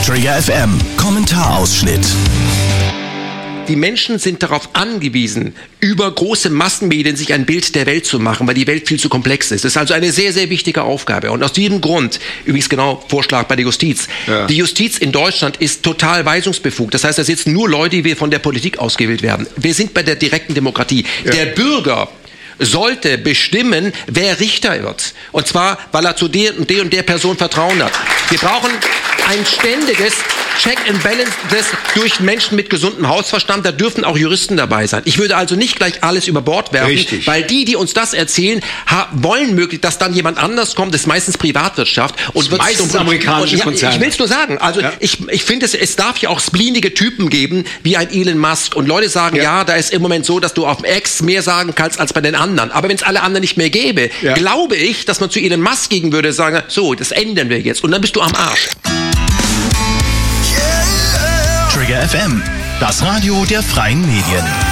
Trigger FM Kommentarausschnitt. Die Menschen sind darauf angewiesen, über große Massenmedien sich ein Bild der Welt zu machen, weil die Welt viel zu komplex ist. Das ist also eine sehr, sehr wichtige Aufgabe. Und aus diesem Grund, übrigens genau Vorschlag bei der Justiz, die Justiz in Deutschland ist total weisungsbefugt. Das heißt, da sitzen nur Leute, die von der Politik ausgewählt werden. Wir sind bei der direkten Demokratie. Der Bürger sollte bestimmen, wer Richter wird. Und zwar, weil er zu der und der Person Vertrauen hat. Wir brauchen ein ständiges Check and Balance durch Menschen mit gesundem Hausverstand. Da dürfen auch Juristen dabei sein. Ich würde also nicht gleich alles über Bord werfen, weil die uns das erzählen, wollen möglich, dass dann jemand anders kommt. Das ist meistens Privatwirtschaft. Und das meistens amerikanische Konzerne. Ich will es nur sagen. Also ich finde, es darf ja auch spleenige Typen geben, wie ein Elon Musk. Und Leute sagen, da ist im Moment so, dass du auf dem X mehr sagen kannst als bei den anderen. Aber wenn es alle anderen nicht mehr gäbe, glaube ich, dass man zu Elon Musk gehen würde, sagen, so, das ändern wir jetzt. Und dann bist du am Arsch. Trigger FM, das Radio der freien Medien.